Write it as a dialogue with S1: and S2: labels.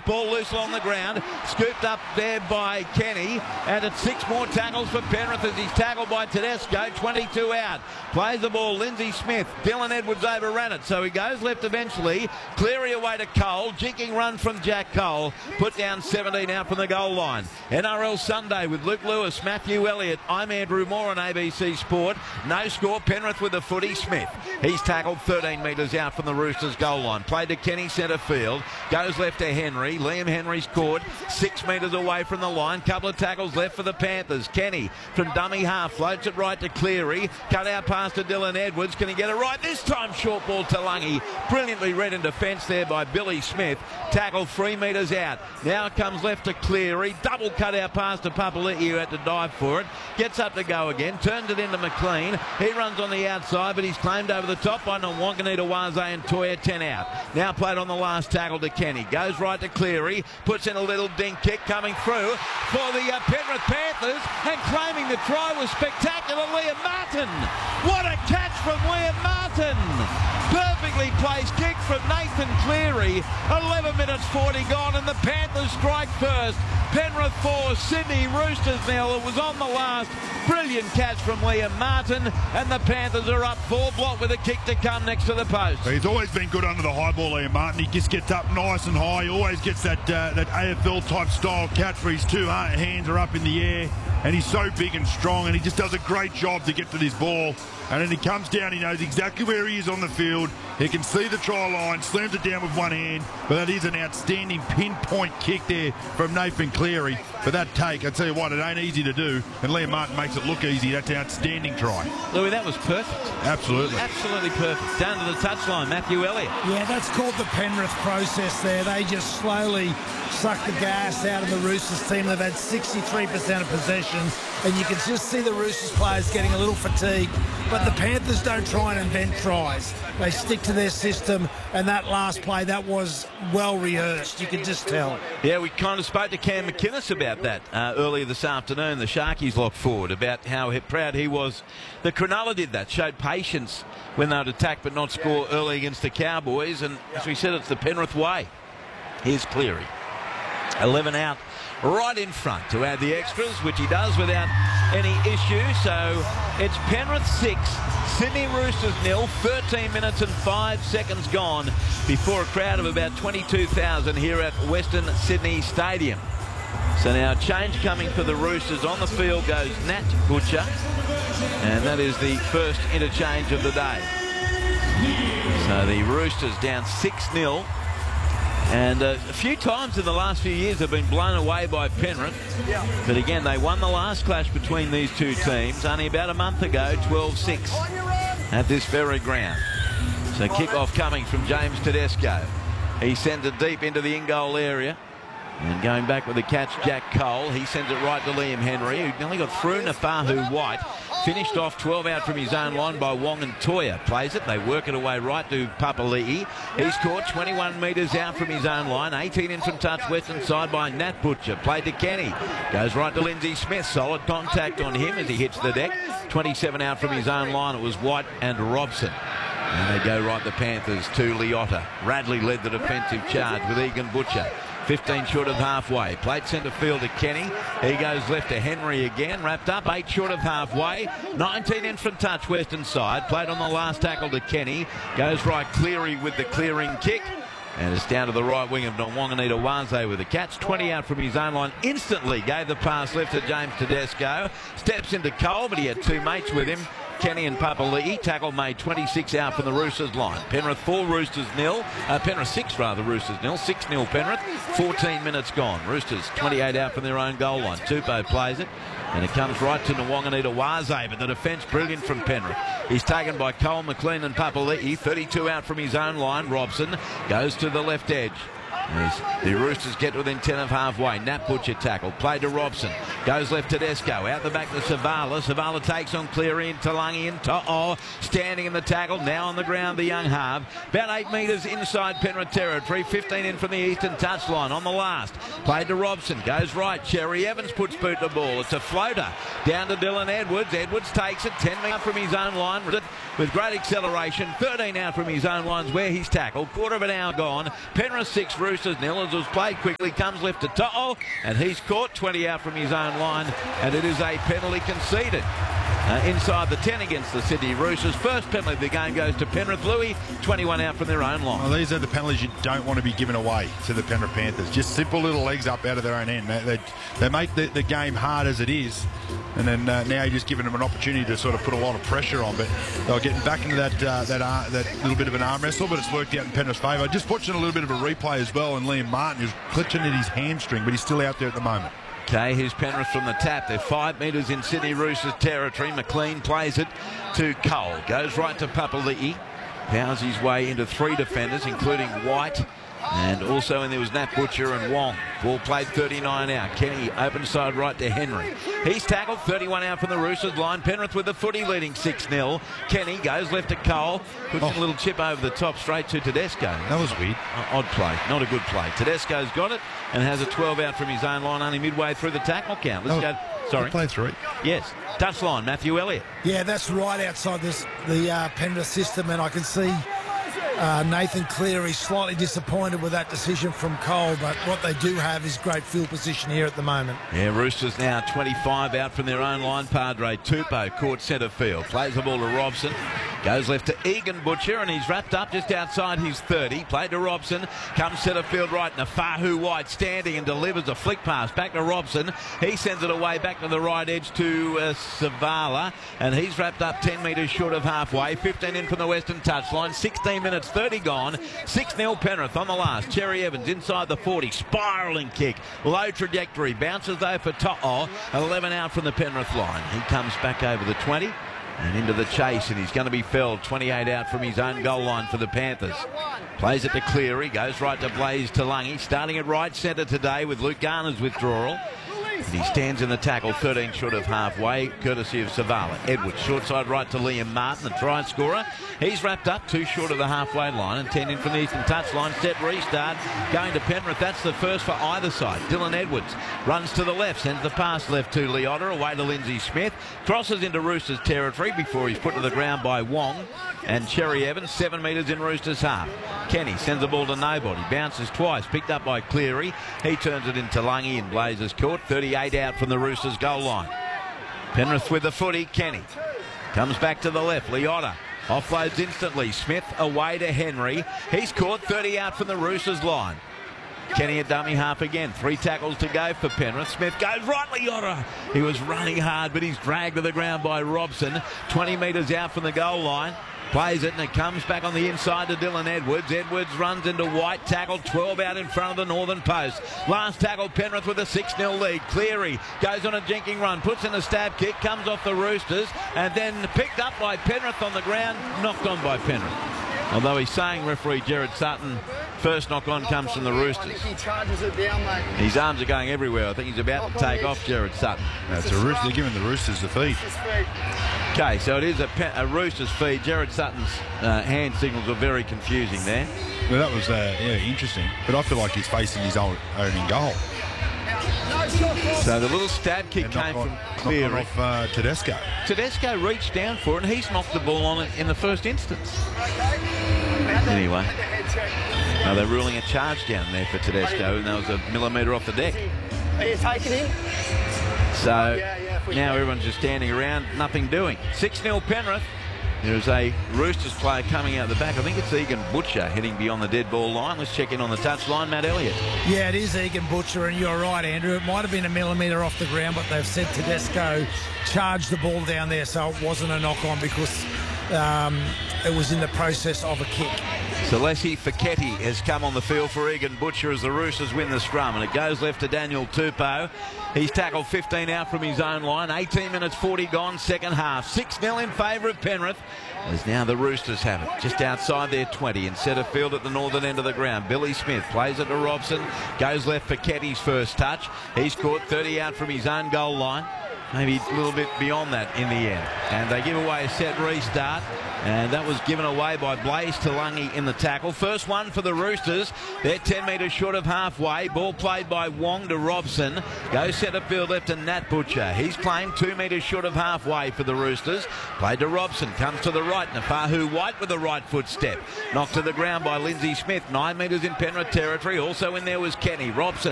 S1: Ball loose along the ground. Scooped up there by Kenny. And it's 6 more tackles for Penrith as he's tackled by Tedesco. 22 out. Plays the ball. Lindsay Smith. Dylan Edwards overran it. So he goes left eventually. Cleary away to Cole. Jinking run from Jack Cole. Put down 17 out from the goal line. NRL Sunday with Luke Lewis, Matthew Elliott. I'm Andrew Moore on ABC Sport. No score. Penrith with the footy. Smith. He's tackled 13 metres out from the Roosters goal line. Played to Kenny centre field. Goes left to Henry. Liam Henry's caught 6 metres away from the line. Couple of tackles left for the Panthers. Kenny from dummy half floats it right to Cleary. Cut out pass to Dylan Edwards. Can he get it right? This time short ball to Lungy. Brilliantly read in defence there by Billy Smith. Tackled 3 metres out. Now it comes left to Cleary. Double cut out pass to Papali'i who had to dive for it. Gets up to go again. Turns it into McLean. He runs on the outside, but he's claimed over the top by Nwanganita Waze and Toya. 10 out. Now played on the last tackle to Kenny. Goes right to Cleary. Puts in a little dink kick coming through for the Penrith Panthers, and claiming the try was spectacular, Liam Martin. What a catch from Liam Martin. Perfectly placed kick from Nathan Cleary. 11 minutes 40 gone and the Panthers strike first. Penrith 4, Sydney Roosters 0. It was on the last. Brilliant catch from Liam Martin, and the Panthers are up 4 block with a kick to come next to the post.
S2: He's always been good under the high ball, Liam Martin. He just gets up nice and high. He always gets that AFL type style catch where his 2 hands are up in the air, and he's so big and strong, and he just does a great job to get to this ball. And then he comes down, he knows exactly where he is on the field. He can see the try line, slams it down with one hand, but that is an outstanding pinpoint kick there from Nathan Cleary. But that take, I tell you what, it ain't easy to do, and Liam Martin makes it look easy. That's an outstanding try.
S1: Louis, that was perfect.
S2: Absolutely.
S1: Absolutely perfect. Down to the touchline, Matthew Elliott.
S3: Yeah, that's called the Penrith process there. They just slowly suck the gas out of the Roosters team. They've had 63% of possession, and you can just see the Roosters players getting a little fatigued. But the Panthers don't try and invent tries. They stick to their system, and that last play, that was well rehearsed. You could just tell.
S1: Yeah, we kind of spoke to Cam McInnes about that earlier this afternoon, the Sharkies lock forward, about how proud he was that Cronulla did that, showed patience when they would attack but not score early against the Cowboys, and as we said, it's the Penrith way. Here's Cleary. 11 out, right in front to add the extras, which he does without any issue. So it's Penrith 6, Sydney Roosters 0, 13 minutes and 5 seconds gone before a crowd of about 22,000 here at Western Sydney Stadium. So now a change coming for the Roosters. On the field goes Nat Butcher, and that is the first interchange of the day. So the Roosters down 6-0. And a few times in the last few years they've been blown away by Penrith. But again, they won the last clash between these two teams only about a month ago, 12-6 at this very ground. So kick-off coming from James Tedesco. He sends it deep into the in-goal area. And going back with the catch, Jack Cole. He sends it right to Liam Henry, who nearly got through Nafahu White. Finished off 12 out from his own line by Wong and Toya. Plays it. They work it away right to Papali'i. He's caught 21 metres out from his own line. 18 in from touch western side by Nat Butcher. Played to Kenny. Goes right to Lindsay Smith. Solid contact on him as he hits the deck. 27 out from his own line. It was White and Robson. And they go right the Panthers to Liotta. Radley led the defensive charge with Egan Butcher. 15 short of halfway. Played centre field to Kenny. He goes left to Henry again. Wrapped up 8 short of halfway. 19 in from touch western side. Played on the last tackle to Kenny. Goes right Cleary with the clearing kick. And it's down to the right wing of Nwanganita Waze with the catch. 20 out from his own line. Instantly gave the pass left to James Tedesco. Steps into Cole, but he had 2 mates with him. Kenny and Papali'i. Tackle made 26 out from the Roosters line. Penrith 4, Roosters 0. Penrith 6 rather, Roosters 0. 6-0 Penrith. 14 minutes gone. Roosters 28 out from their own goal line. Tupou plays it. And it comes right to Nwanganita Waze, but the defence brilliant from Penrith. He's taken by Cole, McLean and Papali'i. 32 out from his own line. Robson goes to the left edge. As the Roosters get within 10 of halfway. Nat Butcher tackle. Played to Robson. Goes left to Tedesco. Out the back to Savala. Savala takes on Cleary and Talangi and To'o. Standing in the tackle. Now on the ground, the young half. About 8 metres inside Penrith territory. 15 in from the eastern touchline. On the last. Played to Robson. Goes right. Cherry Evans puts boot to ball. It's a floater. Down to Dylan Edwards. Edwards takes it. 10 metres from his own line. with great acceleration. 13 out from his own lines where he's tackled. Quarter of an hour gone. Penrith 6, Roosters nil. As it was played quickly, comes left to To'o, and he's caught 20 out from his own line, and it is a penalty conceded. Inside the 10 against the Sydney Roosters. First penalty of the game goes to Penrith. Louis, 21 out from their own line.
S2: Well, these are the penalties you don't want to be given away to the Penrith Panthers. Just simple little legs up out of their own end. They make the game hard as it is, and then now you're just giving them an opportunity to sort of put a lot of pressure on. But they were getting back into that little bit of an arm wrestle, but it's worked out in Penrith's favour. Just watching a little bit of a replay as well, and Liam Martin who's clutching at his hamstring, but he's still out there at the moment.
S1: Okay, here's Penrith from the tap. They're 5 metres in Sydney Roosters territory. McLean plays it to Cole. Goes right to Papali'i. Powers his way into 3 defenders, including White. And also in there was Nat Butcher and Wong. Ball played 39 out. Kenny open side right to Henry. He's tackled 31 out from the Roosters line. Penrith with the footy leading 6-0. Kenny goes left to Cole. Puts a little chip over the top straight to Tedesco.
S2: That was weird.
S1: Odd play. Not a good play. Tedesco's got it and has a 12 out from his own line only midway through the tackle count. Let's go. Sorry.
S2: Play 3.
S1: Yes. Touchline, Matthew Elliott.
S3: Yeah, that's right outside the Penrith system, and I can see Nathan Cleary slightly disappointed with that decision from Cole, but what they do have is great field position here at the moment.
S1: Yeah, Roosters now 25 out from their own line. Padre Tupou caught centre field. Plays the ball to Robson. Goes left to Egan Butcher, and he's wrapped up just outside his 30. Played to Robson. Comes centre field right. Nafahu White standing and delivers a flick pass back to Robson. He sends it away back to the right edge to Savala, and he's wrapped up 10 metres short of halfway. 15 in from the western touchline. 16 minutes 30 gone. 6-0 Penrith on the last. Cherry Evans inside the 40. Spiralling kick. Low trajectory. Bounces though for To'o. 11 out from the Penrith line. He comes back over the 20 and into the chase, and he's going to be felled. 28 out from his own goal line for the Panthers. Plays it to Cleary. Goes right to Blaze Talangi. Starting at right centre today with Luke Garner's withdrawal. And he stands in the tackle 13 short of halfway, courtesy of Savala. Edwards, short side right to Liam Martin, the try scorer. He's wrapped up 2 short of the halfway line and 10 in from the eastern touchline. Set restart going to Penrith. That's the first for either side. Dylan Edwards runs to the left, sends the pass left to Leota, away to Lindsay Smith. Crosses into Roosters territory before he's put to the ground by Wong. And Cherry Evans, 7 metres in Roosters half. Kenny sends the ball to nobody. Bounces twice, picked up by Cleary. He turns it into Lungy and Blazers caught. 38 out from the Roosters goal line. Penrith with the footy. Kenny comes back to the left. Leota offloads instantly. Smith away to Henry. He's caught. 30 out from the Roosters line. Kenny at dummy half again. 3 tackles to go for Penrith. Smith goes right. Leota. He was running hard, but he's dragged to the ground by Robson. 20 metres out from the goal line. Plays it, and it comes back on the inside to Dylan Edwards. Edwards runs into White, tackled 12 out in front of the northern post. Last tackle, Penrith with a 6-0 lead. Cleary goes on a jinking run, puts in a stab kick, comes off the Roosters, and then picked up by Penrith on the ground, knocked on by Penrith. Although he's saying, referee Gerard Sutton, first knock on comes from the Roosters.
S4: He charges it down, mate.
S1: His arms are going everywhere. I think he's about to take off Gerard Sutton.
S2: That's a Rooster. They're giving the Roosters the feed.
S1: Okay, so it is a Roosters feed. Gerard Sutton's hand signals are very confusing there.
S2: Well, that was interesting, but I feel like he's facing his own in goal.
S1: So the little stab kick came from Cleary.
S2: Off Tedesco.
S1: Tedesco reached down for it, and he's knocked the ball on it in the first instance. Anyway, now they're ruling a charge down there for Tedesco, and that was a millimetre off the deck.
S4: Are you taking him?
S1: So now everyone's just standing around, nothing doing. 6-0 Penrith. There's a Roosters player coming out the back. I think it's Egan Butcher heading beyond the dead ball line. Let's check in on the touch line. Matt Elliott.
S3: Yeah, it is Egan Butcher, and you're right, Andrew. It might have been a millimetre off the ground, but they've said Tedesco charged the ball down there, so it wasn't a knock-on because it was in the process of a kick.
S1: Celesi Fiketti has come on the field for Egan Butcher as the Roosters win the scrum, and it goes left to Daniel Tupou. He's tackled 15 out from his own line. 18 minutes 40 gone, second half. 6-0 in favour of Penrith. As now the Roosters have it just outside their 20 in centre field at the northern end of the ground. Billy Smith plays it to Robson. Goes left for Ketty's first touch. He's caught 30 out from his own goal line. maybe a little bit beyond that in the end. And they give away a set restart, and that was given away by Blaze Talangi in the tackle. First one for the Roosters. They're 10 metres short of halfway. Ball played by Wong to Robson. Goes centre field left to Nat Butcher. He's playing 2 metres short of halfway for the Roosters. Played to Robson. Comes to the right. Nafahu White with a right foot step. Knocked to the ground by Lindsay Smith. 9 metres in Penrith territory. Also in there was Kenny. Robson